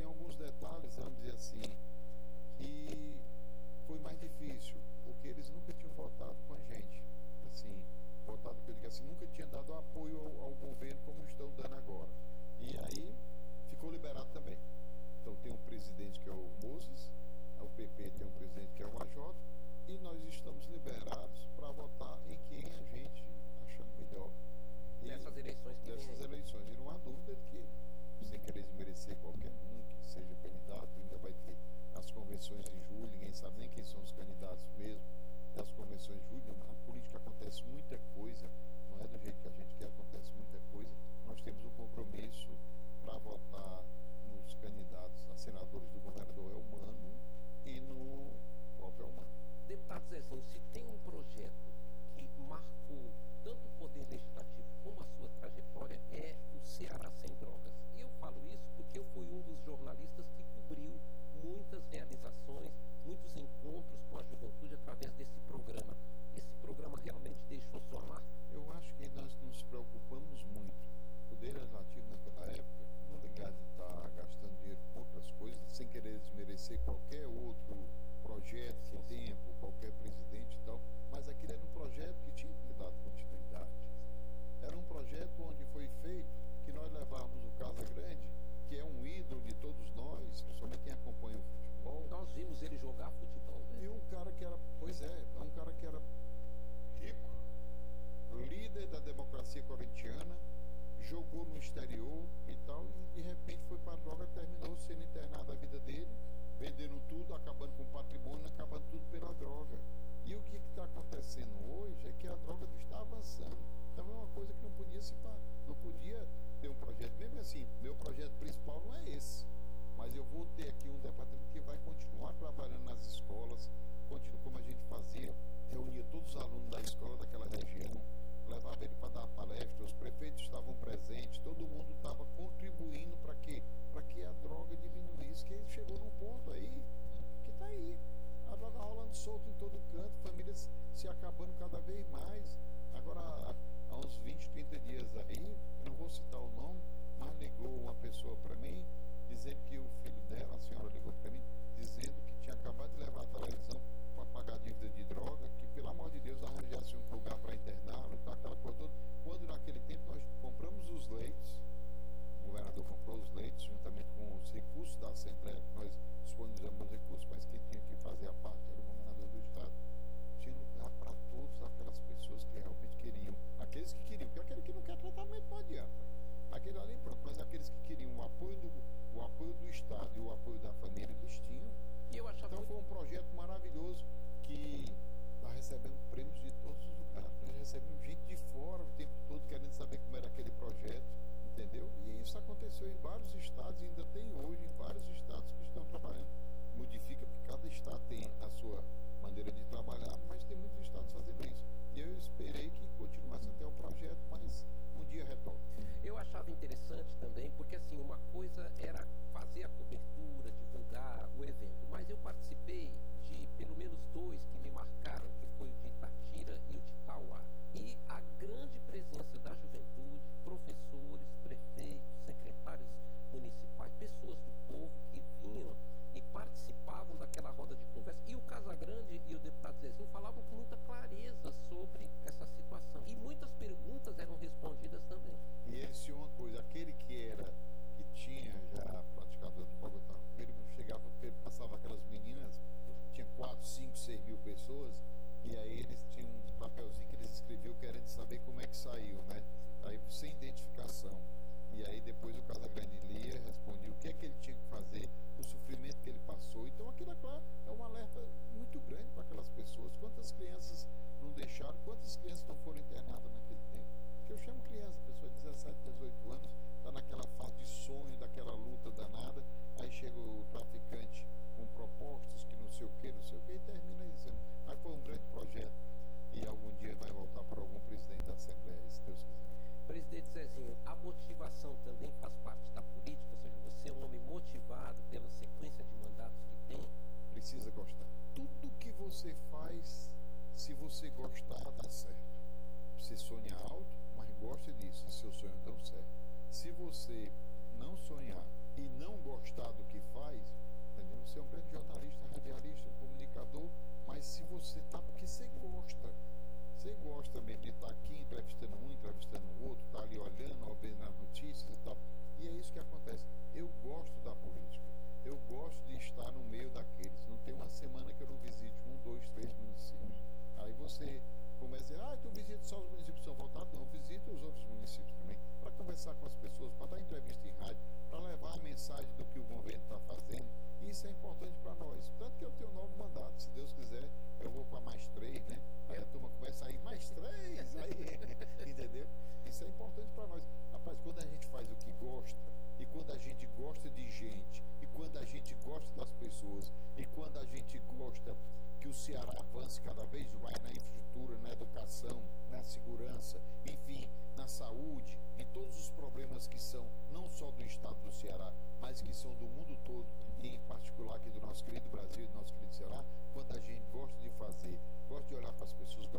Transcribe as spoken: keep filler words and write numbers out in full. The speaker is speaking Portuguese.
tem alguns detalhes, vamos dizer assim, que foi mais difícil, porque eles nunca tinham votado com a gente, assim, votado, que eu digo assim, nunca tinha dado apoio ao, ao governo como estão dando agora. E aí ficou liberado também. Então tem um presidente que é o Moses, o P P tem um presidente que é o Major, e nós estamos liberados para votar em quem a gente achar melhor. Nessas eleições que Nessas vem eleições. E não há dúvida de que, sem querer desmerecer qualquer um que seja candidato, ainda vai ter as convenções em julho, ninguém sabe nem quem são os candidatos mesmo. As convenções em julho, na política acontece muita coisa, não é do jeito que a gente quer, acontece muita coisa. Nós temos um compromisso para votar nos candidatos a senadores do governador Elmano e no próprio Elmano. Deputado Zezinho, se tem um projeto que marcou tanto o poder legislativo como a sua trajetória, é o Ceará Sem Drogas. E eu falo isso porque eu fui um dos jornalistas que cobriu muitas realizações, muitos encontros com a juventude através desse programa. Esse programa realmente deixou sua marca? Eu acho que nós nos preocupamos muito. O Poder Legislativo naquela época, não ligado de estar gastando dinheiro com outras coisas, sem querer desmerecer qualquer outro projeto de tempo, qualquer presidente e tal, mas aquele era um projeto que tinha que dar continuidade. Era um projeto onde foi feito que nós levávamos o Casa Grande, que é um ídolo de todos nós, principalmente quem acompanha o futebol. Nós vimos ele jogar futebol, né? E um cara que era, pois é, um cara que era rico, líder da democracia corintiana, jogou no exterior e tal, e de repente foi para a droga, terminou sendo internado a vida dele, vendendo tudo, acabando com o patrimônio, acabando tudo pela droga. E o que está acontecendo hoje é que a droga está avançando. Então é uma coisa que não podia se não podia ter um projeto, mesmo assim, meu projeto principal não é esse, mas eu vou ter aqui um departamento que vai continuar trabalhando nas escolas, continua como a gente fazia, reunia todos os alunos da escola daquela região, levava ele para dar palestra, os prefeitos estavam presentes, todo mundo estava contribuindo para que, para que a droga diminuísse, que chegou num ponto aí, que está aí, a droga rolando solto em todo canto, famílias se acabando cada vez mais. Agora, há uns vinte, trinta dias aí, eu não vou citar o nome, mas ligou uma pessoa para mim, dizendo que o filho dela, a senhora ligou para mim, dizendo que tinha acabado de levar a televisão para pagar a dívida de droga, que pelo amor de Deus arranjasse um lugar para interná-lo e tal, aquela coisa toda. Quando naquele tempo nós compramos os leitos, o governador comprou os leitos, juntamente com os recursos da Assembleia, que nós disponibilizamos os recursos, mas quem tinha que fazer a parte era o governador do Estado. Tinha lugar para todas aquelas pessoas que realmente queriam, aqueles que queriam, porque aquele que não quer tratamento não adianta. Aquele ali pronto, mas aqueles que queriam o apoio do, o apoio do Estado e o apoio da família, eles tinham. E eu achava então foi um projeto maravilhoso que está recebendo prêmios de todos os lugares. Nós recebemos gente de fora o tempo todo querendo saber como era aquele projeto, entendeu? E isso aconteceu em vários estados e ainda tem hoje em vários estados que estão trabalhando. Modifica porque cada estado tem a sua maneira de trabalhar, mas tem muitos estados fazendo isso. E eu esperei que continuasse até o projeto, mas um dia retorna. Eu achava interessante também, porque assim, uma coisa era fazer a cobertura, divulgar o evento, mas eu participei de pelo menos dois que me marcaram, que foi o de Itatira e o de Tauá. E a grande presença da juventude, professores, prefeitos, secretários municipais, pessoas do povo que vinham e participavam daquela roda de conversa. E o Casagrande e o deputado Zezinho falavam com muita clareza sobre essa situação. Mas se você tá, porque você gosta, você gosta mesmo de estar aqui entrevistando um, entrevistando o outro, tá ali olhando, ou vendo as notícias e tal. E é isso que acontece. Eu gosto da política. Eu gosto de estar no meio daqueles. Não tem uma semana que eu não visite um, dois, três municípios. Aí você começa a dizer, ah, tu visita só os municípios de São Paulo. Não, visita os outros municípios também, para conversar com as pessoas, para dar entrevista em rádio, para levar a mensagem do que o governo está fazendo. E isso é importante para nós. Tanto que eu tenho um novo mandato, se Deus quiser, eu vou para mais três, né? Aí a turma começa a ir, mais três, aí, entendeu? Isso é importante para nós. Rapaz, quando a gente faz o que gosta, e quando a gente gosta de gente, e quando a gente gosta das pessoas, e quando a gente gosta que o Ceará avance cada vez mais na infraestrutura, na educação, na segurança, enfim, na saúde, em todos os problemas que são, não só do estado do Ceará, mas que são do mundo todo, e em particular aqui do nosso querido Brasil e do nosso querido Ceará, quando a gente gosta de fazer, gosta de olhar para as pessoas,